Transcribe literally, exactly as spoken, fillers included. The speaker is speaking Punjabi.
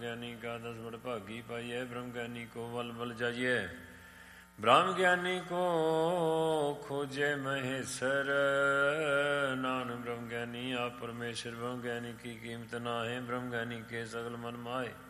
ਗਿਆਨੀ ਕਾ ਦਸ ਬੜ ਭਾਗੀ ਪਾਈਐ। ਬ੍ਰਹਮ ਗਿਆਨੀ ਕੋ ਬਲ ਬਲ ਜਾਈਐ। ਬ੍ਰਹਮ ਗਿਆਨੀ ਕੋ ਖੋਜੈ ਮਹੇਸ਼ਰ। ਨਾਨਕ ਬ੍ਰਹਮ ਗਿਆਨੀ ਆਪ ਪਰਮੇਸ਼ਰ। ਬ੍ਰਹਮ ਗਿਆਨੀ ਕੀ ਕੀਮਤ ਨਾਹਿ। ਬ੍ਰਹਮ ਗਿਆਨੀ ਕੇ ਸਗਲ ਮਨ ਮਾਏ।